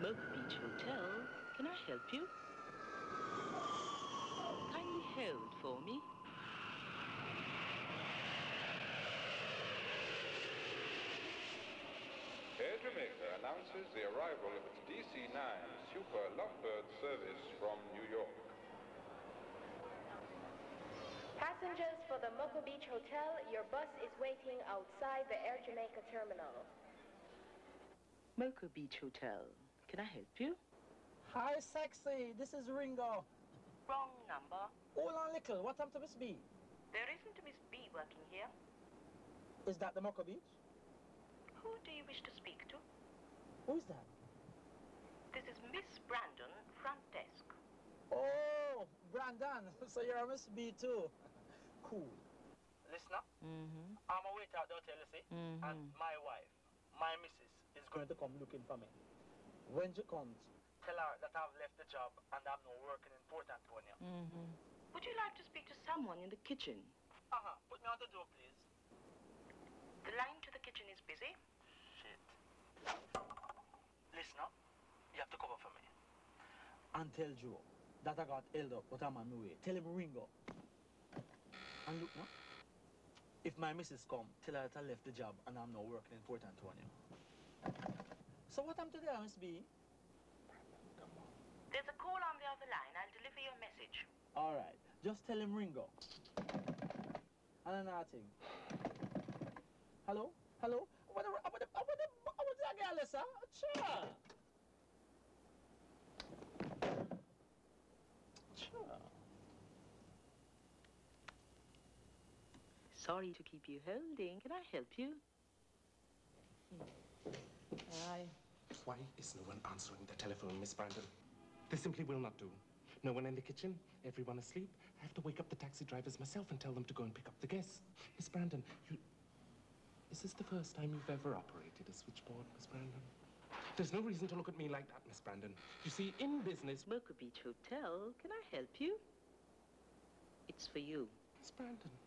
Mocha Beach Hotel. Can I help you? Kindly hold for me. Air Jamaica announces the arrival of its DC-9 Super Lovebird service from New York. Passengers for the Mocha Beach Hotel, your bus is waiting outside the Air Jamaica terminal. Mocha Beach Hotel. Can I help you? Hi, sexy. This is Ringo. Wrong number. Hold on, little. What happened to Miss B? There isn't a Miss B working here. Is that the Mocha Beach? Who do you wish to speak to? Who is that? This is Miss Brandon, front desk. Oh, Brandon. So you're a Miss B too. Cool. Listener, Mm-hmm. I'm a waiter at the hotel, you see? Mm-hmm. And my wife, my missus, is going to come looking for me. When she comes, tell her that I've left the job and I'm now working in Port Antonio. Mm-hmm. Would you like to speak to someone in the kitchen? Uh-huh. Put me on the door, please. The line to the kitchen is busy. Shit. Listener, you have to cover for me. and tell Joe that I got held up, but I'm on my way. Tell him Ringo. And look now, if my missus come, tell her that I left the job and I'm now working in Port Antonio. So what happened today, Miss B? There's a call on the other line. I'll deliver your message. All right, just tell him Ringo. And another thing. Hello? Hello? What that girl, sir? Sure. Sure. Sorry to keep you holding. Can I help you? Aye. Why is no one answering the telephone, Miss Brandon? They simply will not do. No one in the kitchen, everyone asleep. I have to wake up the taxi drivers myself and tell them to go and pick up the guests. Miss Brandon, is this the first time you've ever operated a switchboard, Miss Brandon? There's no reason to look at me like that, Miss Brandon. You see, in business... Mocha Beach Hotel. Can I help you? It's for you. Miss Brandon,